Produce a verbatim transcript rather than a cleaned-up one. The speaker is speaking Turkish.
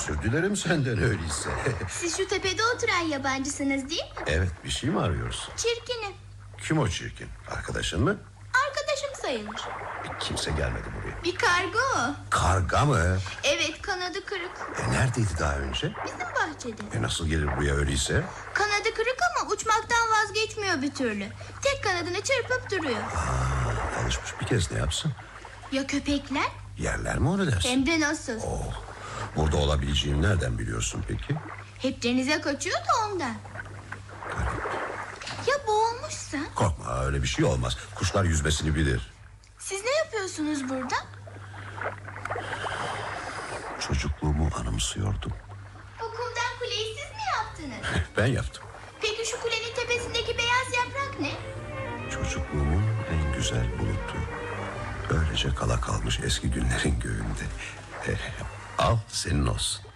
Özür dilerim senden öyleyse. Siz şu tepede oturan yabancısınız değil mi? Evet, bir şey mi arıyorsun? Çirkinim. Kim o çirkin? Arkadaşın mı? Arkadaşım sayılır. Kimse gelmedi buraya. Bir karga o. Karga mı? Evet, kanadı kırık. E, neredeydi daha önce? Bizim bahçede. E, nasıl gelir buraya öyleyse? Kanadı kırık ama uçmaktan vazgeçmiyor bir türlü. Tek kanadını çırpıp duruyor. Aa, alışmış, bir kez ne yapsın? Ya köpekler? Yerler mi onu dersin? Hem de nasıl? Oh, burada olabileceğini nereden biliyorsun peki? Hep denize kaçıyor da ondan. Garip. Ya boğulmuşsa? Korkma, öyle bir şey olmaz. Kuşlar yüzmesini bilir. Siz ne yapıyorsunuz burada? Çocukluğumu anımsıyordum. Bu kumdan kuleyi siz mi yaptınız? Ben yaptım. Peki şu kulenin tepesindeki beyaz yaprak ne? Çocukluğumun en güzel bulutu. Öylece kala kalmış eski günlerin göğünde. Eh, al, senin olsun.